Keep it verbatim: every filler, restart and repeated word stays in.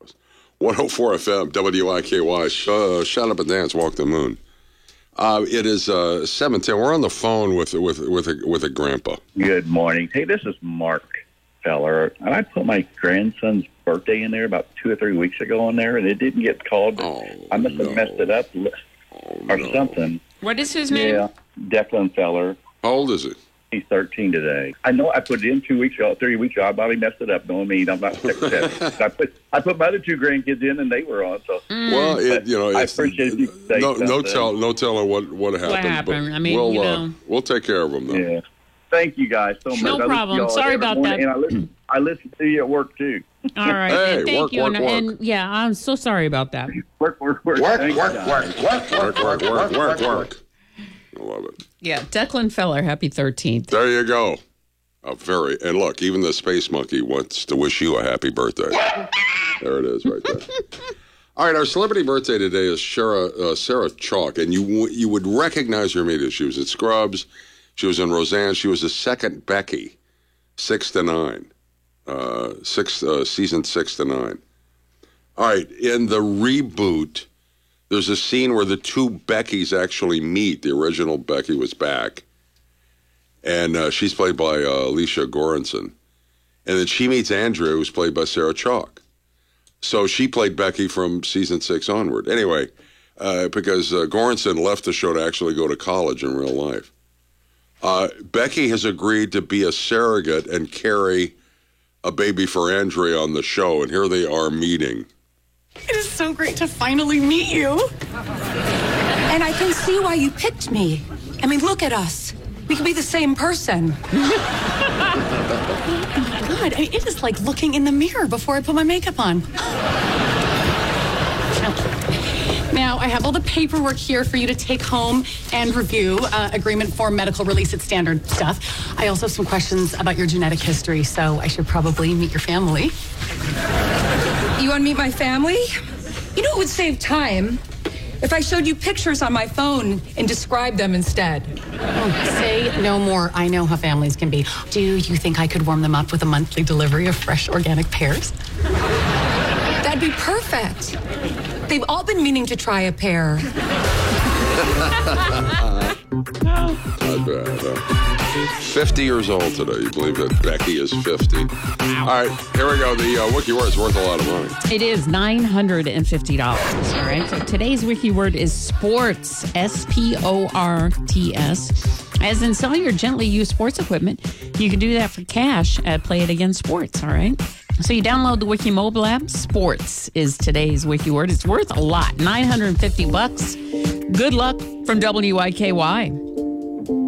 one oh four F M, W I K Y, sh- uh, Shut Up and Dance, Walk the Moon. Uh, it is uh, seven ten. We're on the phone with with with a, with a grandpa. Good morning. Hey, this is Mark Feller. And I put my grandson's birthday in there about two or three weeks ago on there, and it didn't get called. Oh, I must have no. messed it up Oh, or no. something. What is his name? Yeah, Declan Feller. How old is he? He's thirteen today. I know I put it in two weeks ago, three weeks ago. I probably messed it up. Knowing me, I'm not six seven. I put I put my other two grandkids in, and they were on. So Well, it, you know, I it's, appreciate you saying no, no something. tell, no telling what what happened. happened? but I mean, we'll, you uh, know. we'll take care of him, though. Yeah. Thank you guys so much. No I listen to problem. y'all Sorry every about morning, that. And I listen, I listen to you at work too. All right. Hey, man, thank work, you. work, and, work. and yeah, I'm so sorry about that. Work, work, work. Work, Thank work, you, work, guys. work, Work, work, work, work, work. I love it. Yeah, Declan Feller, happy thirteenth. There you go. A very and look, even the space monkey wants to wish you a happy birthday. There it is, right there. All right, our celebrity birthday today is Sarah, uh, Sarah Chalk, and you w- you would recognize her immediately. She was in Scrubs, she was in Roseanne, she was the second Becky, six to nine, uh, six uh, season six to nine. All right, in the reboot, there's a scene where the two Beckys actually meet. The original Becky was back. And uh, she's played by uh, Alicia Goranson. And then she meets Andrea, who's played by Sarah Chalk. So she played Becky from season six onward. Anyway, uh, because uh, Goranson left the show to actually go to college in real life. Uh, Becky has agreed to be a surrogate and carry a baby for Andrea on the show. And here they are meeting. It is so great to finally meet you. And I can see why you picked me. I mean, look at us. We could be the same person. God, I- it is like looking in the mirror before I put my makeup on. Now, I have all the paperwork here for you to take home and review. Uh, agreement for medical release, it's standard stuff. I also have some questions about your genetic history, so I should probably meet your family. You want to meet my family? You know, it would save time if I showed you pictures on my phone and described them instead. Oh, say no more. I know how families can be. Do you think I could warm them up with a monthly delivery of fresh organic pears? That'd be perfect. They've all been meaning to try a pear. Not bad, huh? fifty years old today. You believe that Becky is fifty? All right, here we go. The uh, wiki word is worth a lot of money. It is nine hundred fifty dollars. All right. So today's wiki word is sports. S P O R T S. As in selling your gently used sports equipment, you can do that for cash at Play It Again Sports. All right. So you download the Wiki mobile app. Sports is today's wiki word. It's worth a lot. nine hundred fifty bucks. Good luck from W I K Y.